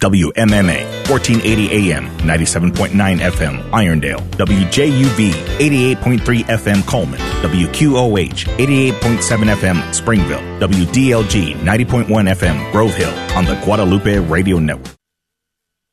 WMMA, 1480 AM, 97.9 FM, Irondale. WJUV, 88.3 FM, Coleman. WQOH, 88.7 FM, Springville. WDLG, 90.1 FM, Grove Hill, on the Guadalupe Radio Network.